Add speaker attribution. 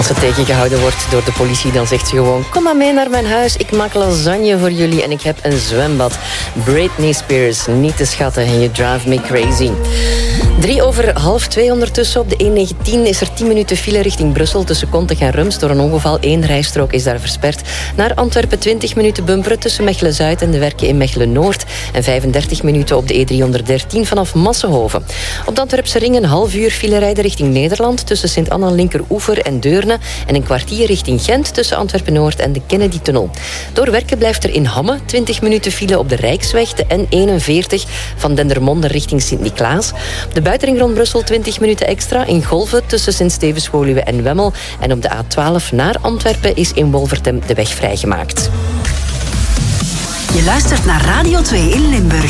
Speaker 1: Als ze tegengehouden wordt door de politie, dan zegt ze gewoon: kom maar mee naar mijn huis, ik maak lasagne voor jullie en ik heb een zwembad. Britney Spears, niet te schatten en You Drive Me Crazy. 1:03 ondertussen. Op de E19 is er 10 minuten file richting Brussel tussen Kontig en Rums. Door een ongeval, 1 rijstrook is daar versperd. Naar Antwerpen 20 minuten bumperen tussen Mechelen-Zuid en de Werken in Mechelen-Noord. En 35 minuten op de E313 vanaf Massenhoven. Op de Antwerpse ring een half uur file rijden richting Nederland tussen Sint-Anna-Linkeroever en Deurne. En een kwartier richting Gent tussen Antwerpen-Noord en de Kennedy-tunnel. Door Werken blijft er in Hamme 20 minuten file op de Rijksweg, de N41 van Dendermonde richting Sint-Niklaas. De buitenring rond Brussel 20 minuten extra. In Golven tussen Sint-Stevens-Woluwe en Wemmel. En op de A12 naar Antwerpen is in Wolvertem de weg vrijgemaakt.
Speaker 2: Je luistert naar Radio 2 in Limburg.